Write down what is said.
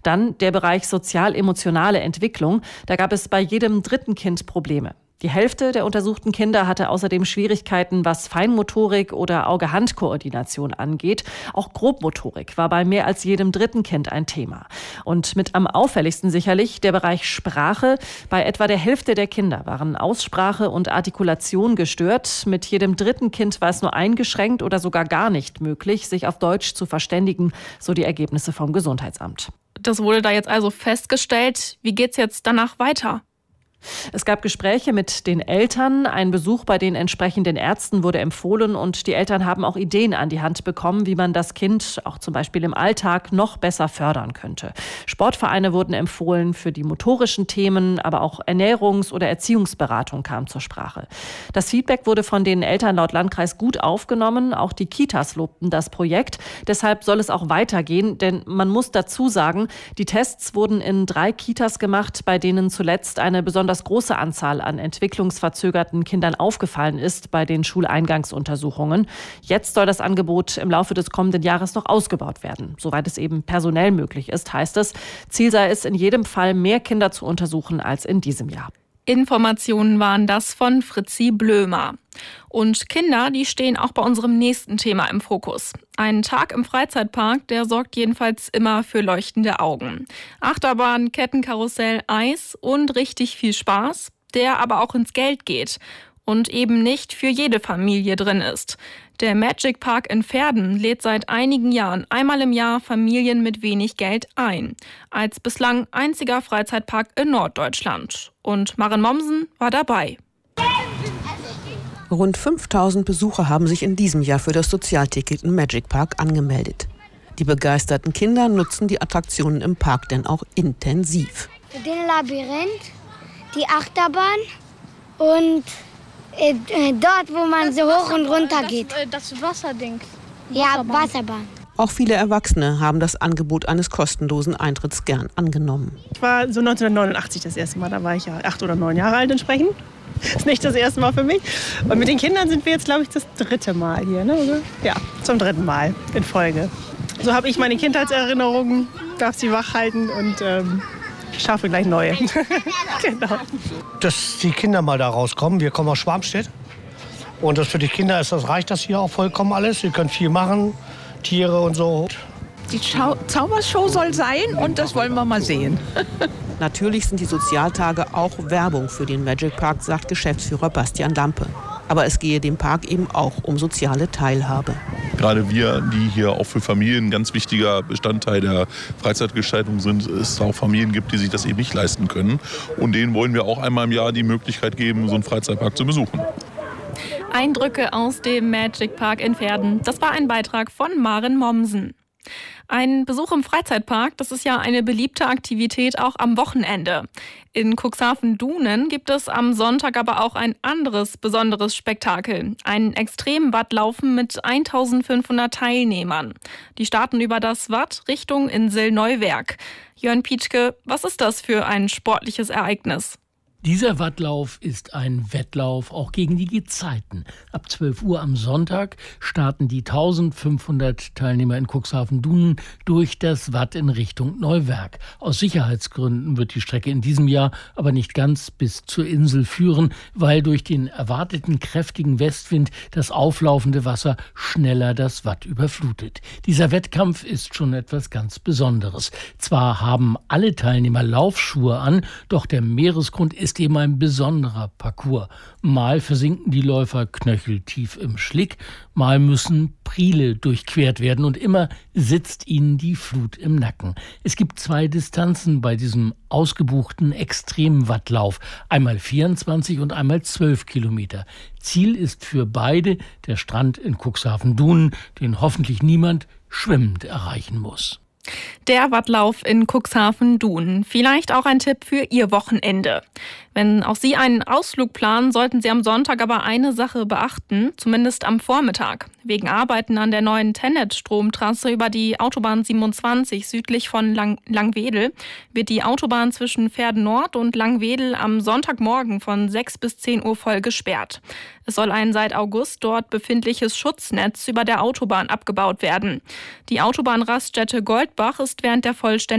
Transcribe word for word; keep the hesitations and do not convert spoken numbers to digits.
Dann der Bereich sozial-emotionale Entwicklung. Da gab es bei jedem dritten Kind Probleme. Die Hälfte der untersuchten Kinder hatte außerdem Schwierigkeiten, was Feinmotorik oder Auge-Hand-Koordination angeht. Auch Grobmotorik war bei mehr als jedem dritten Kind ein Thema. Und mit am auffälligsten sicherlich der Bereich Sprache. Bei etwa der Hälfte der Kinder waren Aussprache und Artikulation gestört. Mit jedem dritten Kind war es nur eingeschränkt oder sogar gar nicht möglich, sich auf Deutsch zu verständigen, so die Ergebnisse vom Gesundheitsamt. Das wurde da jetzt also festgestellt. Wie geht's jetzt danach weiter? Es gab Gespräche mit den Eltern, ein Besuch bei den entsprechenden Ärzten wurde empfohlen und die Eltern haben auch Ideen an die Hand bekommen, wie man das Kind auch zum Beispiel im Alltag noch besser fördern könnte. Sportvereine wurden empfohlen für die motorischen Themen, aber auch Ernährungs- oder Erziehungsberatung kam zur Sprache. Das Feedback wurde von den Eltern laut Landkreis gut aufgenommen, auch die Kitas lobten das Projekt. Deshalb soll es auch weitergehen, denn man muss dazu sagen, die Tests wurden in drei Kitas gemacht, bei denen zuletzt eine besonders große Anzahl an entwicklungsverzögerten Kindern aufgefallen ist bei den Schuleingangsuntersuchungen. Jetzt soll das Angebot im Laufe des kommenden Jahres noch ausgebaut werden, soweit es eben personell möglich ist, heißt es. Ziel sei es, in jedem Fall mehr Kinder zu untersuchen als in diesem Jahr. Informationen waren das von Fritzi Blömer. Und Kinder, die stehen auch bei unserem nächsten Thema im Fokus. Ein Tag im Freizeitpark, der sorgt jedenfalls immer für leuchtende Augen. Achterbahn, Kettenkarussell, Eis und richtig viel Spaß, der aber auch ins Geld geht und eben nicht für jede Familie drin ist. Der Magic Park in Verden lädt seit einigen Jahren einmal im Jahr Familien mit wenig Geld ein. Als bislang einziger Freizeitpark in Norddeutschland. Und Maren Mommsen war dabei. Rund fünftausend Besucher haben sich in diesem Jahr für das Sozialticket im Magic Park angemeldet. Die begeisterten Kinder nutzen die Attraktionen im Park denn auch intensiv. Den Labyrinth, die Achterbahn und äh, dort, wo man so hoch und runter geht. Das, das Wasserding. Ja, Wasserbahn. Auch viele Erwachsene haben das Angebot eines kostenlosen Eintritts gern angenommen. Ich war so neunzehnhundertneunundachtzig das erste Mal, da war ich ja acht oder neun Jahre alt entsprechend. Das ist nicht das erste Mal für mich. Und mit den Kindern sind wir jetzt, glaube ich, das dritte Mal hier. Ne? Ja, zum dritten Mal in Folge. So habe ich meine Kindheitserinnerungen, darf sie wach halten und ähm, schaffe gleich neue. Genau. Dass die Kinder mal da rauskommen. Wir kommen aus Schwarmstedt. Und das für die Kinder ist das, reicht das hier auch vollkommen alles. Sie können viel machen, Tiere und so. Die Schau- Zaubershow soll sein und das wollen wir mal sehen. Natürlich sind die Sozialtage auch Werbung für den Magic Park, sagt Geschäftsführer Bastian Lampe. Aber es gehe dem Park eben auch um soziale Teilhabe. Gerade wir, die hier auch für Familien ein ganz wichtiger Bestandteil der Freizeitgestaltung sind, es auch Familien gibt, die sich das eben nicht leisten können. Und denen wollen wir auch einmal im Jahr die Möglichkeit geben, so einen Freizeitpark zu besuchen. Eindrücke aus dem Magic Park in Verden. Das war ein Beitrag von Maren Mommsen. Ein Besuch im Freizeitpark, das ist ja eine beliebte Aktivität auch am Wochenende. In Cuxhaven-Dunen gibt es am Sonntag aber auch ein anderes besonderes Spektakel. Ein Extremwattlaufen mit eintausendfünfhundert Teilnehmern. Die starten über das Watt Richtung Insel Neuwerk. Jörn Pietschke, was ist das für ein sportliches Ereignis? Dieser Wattlauf ist ein Wettlauf auch gegen die Gezeiten. Ab zwölf Uhr am Sonntag starten die eintausendfünfhundert Teilnehmer in Cuxhaven-Dunen durch das Watt in Richtung Neuwerk. Aus Sicherheitsgründen wird die Strecke in diesem Jahr aber nicht ganz bis zur Insel führen, weil durch den erwarteten kräftigen Westwind das auflaufende Wasser schneller das Watt überflutet. Dieser Wettkampf ist schon etwas ganz Besonderes. Zwar haben alle Teilnehmer Laufschuhe an, doch der Meeresgrund ist ist eben ein besonderer Parcours. Mal versinken die Läufer knöcheltief im Schlick, mal müssen Priele durchquert werden und immer sitzt ihnen die Flut im Nacken. Es gibt zwei Distanzen bei diesem ausgebuchten Extremwattlauf, einmal vierundzwanzig und einmal zwölf Kilometer. Ziel ist für beide der Strand in Cuxhaven-Dunen, den hoffentlich niemand schwimmend erreichen muss. Der Wattlauf in Cuxhaven-Dunen. Vielleicht auch ein Tipp für Ihr Wochenende. Wenn auch Sie einen Ausflug planen, sollten Sie am Sonntag aber eine Sache beachten, zumindest am Vormittag. Wegen Arbeiten an der neuen Tennet-Stromtrasse über die Autobahn siebenundzwanzig südlich von Lang- Langwedel wird die Autobahn zwischen Verden Nord und Langwedel am Sonntagmorgen von sechs bis zehn Uhr voll gesperrt. Es soll ein seit August dort befindliches Schutznetz über der Autobahn abgebaut werden. Die Autobahnraststätte Goldbach ist während der Vollständigkeit